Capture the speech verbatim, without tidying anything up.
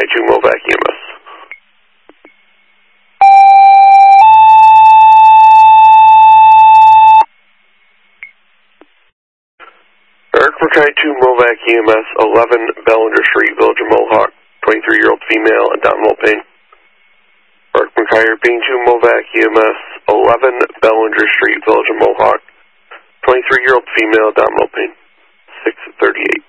McKay two Movac E M S. Eric McKay two Movac E M S, eleven Bellinger Street, Village of Mohawk, twenty-three-year-old female, abdominal pain. Eric McKay being two Movac E M S, eleven Bellinger Street, Village of Mohawk, twenty-three-year-old female, abdominal pain. six thirty-eight.